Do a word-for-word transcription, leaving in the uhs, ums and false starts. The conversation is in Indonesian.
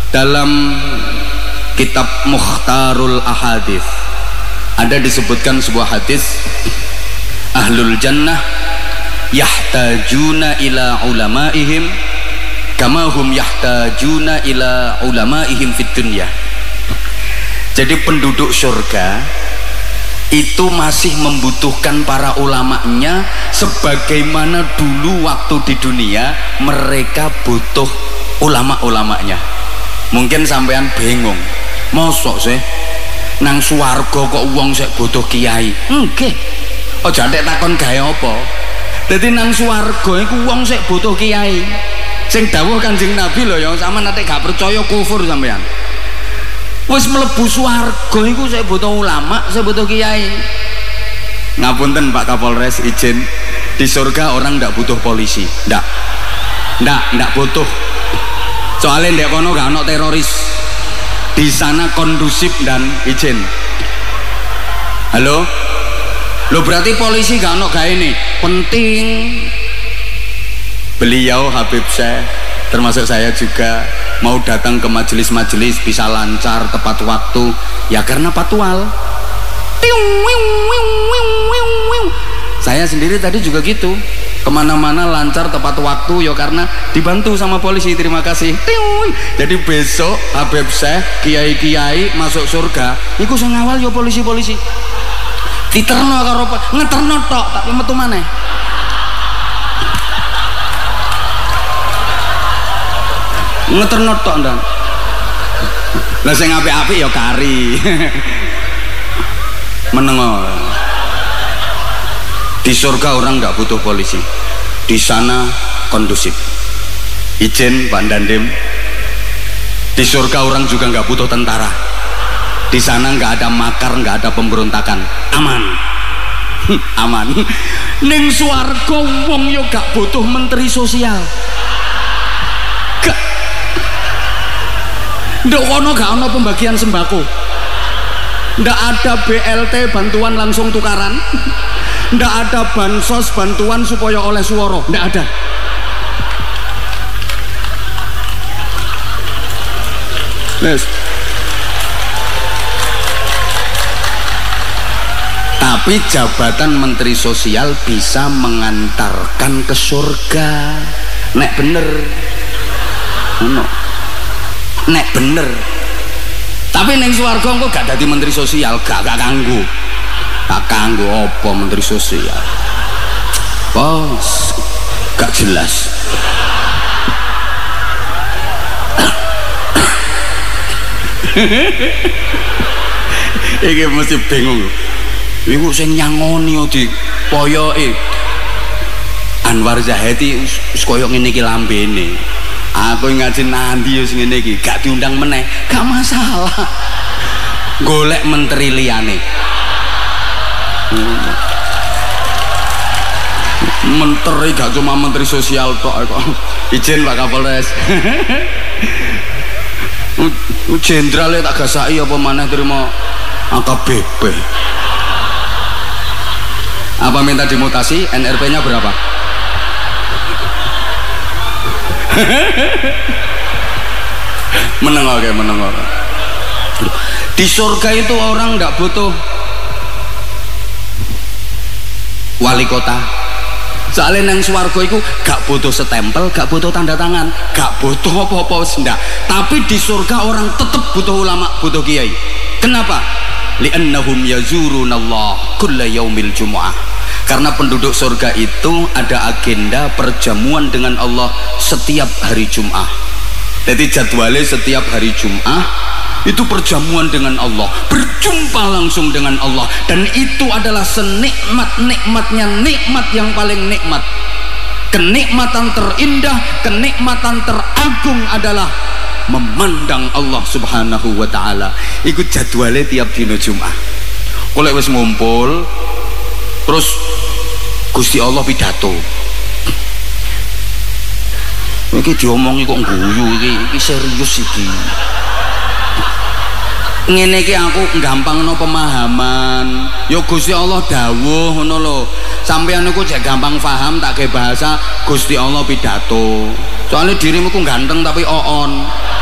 Dalam kitab Mukhtarul Ahadits ada disebutkan sebuah hadis, ahlul jannah yahtajuna ila ulamaihim kama hum yahtajuna ila ulamaihim fid dunya. Jadi penduduk surga itu masih membutuhkan para ulamanya sebagaimana dulu waktu di dunia mereka butuh ulama-ulamanya. Mungkin sampean bingung, mosok sih nang swarga kok wong sik butuh kiai? Nggih. Aja nek takon gawe apa. Dadi nang swarga iku wong sik butuh kiai. Sing dawuh Kanjeng Nabi lho ya, sampean nek gak percaya kufur sampean. Wis mlebu swarga iku sik butuh ulama, sik butuh kiai. Ngapunten Pak Kapolres, izin, di surga orang ndak butuh polisi, ndak. Ndak, ndak butuh. Soalnya ndek kono gak ono teroris. Di sana kondusif dan izin. Halo? Lo berarti polisi gak ono gawe nih. Penting. Beliau Habib Syekh termasuk saya juga mau datang ke majelis-majelis bisa lancar tepat waktu ya karena patwal. Saya sendiri tadi juga gitu, kemana-mana lancar tepat waktu ya karena dibantu sama polisi. Terima kasih. Jadi besok Habib Syekh, kiai-kiai masuk surga iku sing ngawal ya polisi-polisi. Diterno karo ngeterno tok tapi metu maneh. Ngeterno tok ndan. Lah sing apik-apik ya kari. Menengo. Di surga orang nggak butuh polisi, di sana kondusif. Izin Pak Dandim, di surga orang juga nggak butuh tentara, di sana nggak ada makar, nggak ada pemberontakan, aman. Aman. Ning swarga wong yo gak butuh menteri sosial, gak. Ndok kono gak ono pembagian sembako, ndak ada B L T bantuan langsung tukaran, ndak ada bansos bantuan supaya oleh suara, ndak ada. Yes. Tapi jabatan menteri sosial bisa mengantarkan ke surga. Nek bener, no. Nek bener. Tapi neng swarga engko gak dadi menteri sosial, gak gak kanggo. Gak kanggo apa menteri sosial. Bos, gak jelas. Iki mesti bingung. Iku sing nyangoni di poyoke Anwar Zahedi wis koyo ngene iki lambene. Aku ngaji nanti wis ngene iki, gak diundang meneh, gak masalah. Golek menteri liyane. Hmm. Menteri gak cuma menteri sosial tok kok. Izin Pak Kapolres. Jenderalnya tak gasaki apa maneh terima A K B P. Apa minta dimutasi? N R P-nya berapa? Menengok ya, menengok. Di surga itu orang nggak butuh wali kota. Soalnya nang swarga itu gak butuh stempel, gak butuh tanda tangan, gak butuh apa-apa sendak. Tapi di surga orang tetap butuh ulama, butuh kiai. Kenapa? Li'annahum yazurunallah kulla yaumil jumu'ah. Karena penduduk surga itu ada agenda perjamuan dengan Allah setiap hari Jum'ah. Jadi jadwalnya setiap hari Jum'ah itu perjamuan dengan Allah, berjumpa langsung dengan Allah, dan itu adalah senikmat-nikmatnya nikmat yang paling nikmat. Kenikmatan terindah, kenikmatan teragung adalah memandang Allah Subhanahu wa ta'ala. Ikut jadwalnya tiap dino Jum'ah. Kalau wis ngumpul terus Gusti Allah pidato. Iki diomongi kok guyu iki, iki serius iki. Ngene iki aku gampangno pemahaman. Ya Gusti Allah dawuh ngono lho. Sampeyan niku jek gampang paham tak ge bahasa Gusti Allah pidato. Soalnya dirimu ku ganteng tapi oon.